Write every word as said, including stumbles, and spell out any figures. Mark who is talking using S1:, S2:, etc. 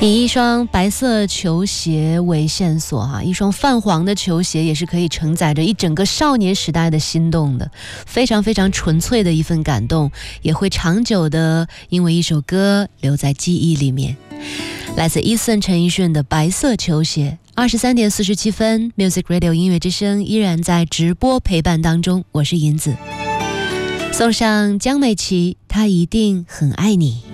S1: 以一双白色球鞋为线索哈，一双泛黄的球鞋也是可以承载着一整个少年时代的心动的，非常非常纯粹的一份感动，也会长久的因为一首歌留在记忆里面。来自Eason陈奕迅的白色球鞋。二十三点四十七分 Music Radio 音乐之声依然在直播陪伴当中，我是银子，送上江美琪，她一定很爱你。